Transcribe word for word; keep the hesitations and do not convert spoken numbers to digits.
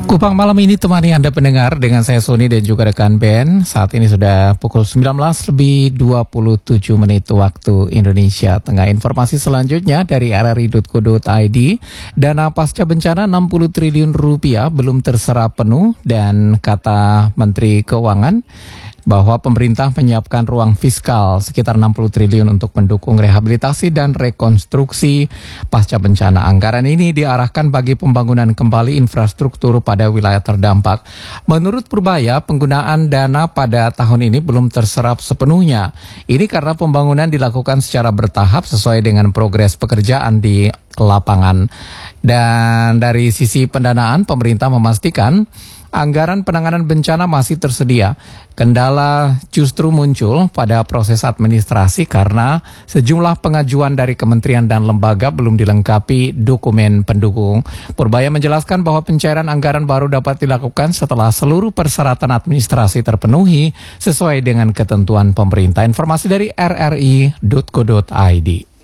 Kupang malam ini temani Anda pendengar dengan saya Sony dan juga rekan Ben. Saat ini sudah pukul sembilan belas lebih dua puluh tujuh menit waktu Indonesia Tengah. Informasi selanjutnya dari r r i dot co dot i d. Dana pasca bencana enam puluh triliun rupiah belum terserap penuh dan kata Menteri Keuangan bahwa pemerintah menyiapkan ruang fiskal sekitar enam puluh triliun untuk mendukung rehabilitasi dan rekonstruksi pasca bencana. Anggaran ini diarahkan bagi pembangunan kembali infrastruktur pada wilayah terdampak. Menurut Purbaya, penggunaan dana pada tahun ini belum terserap sepenuhnya. Ini karena pembangunan dilakukan secara bertahap sesuai dengan progres pekerjaan di lapangan. Dan dari sisi pendanaan, pemerintah memastikan anggaran penanganan bencana masih tersedia. Kendala justru muncul pada proses administrasi karena sejumlah pengajuan dari kementerian dan lembaga belum dilengkapi dokumen pendukung. Purbaya menjelaskan bahwa pencairan anggaran baru dapat dilakukan setelah seluruh persyaratan administrasi terpenuhi sesuai dengan ketentuan pemerintah. Informasi dari r r i dot co dot i d.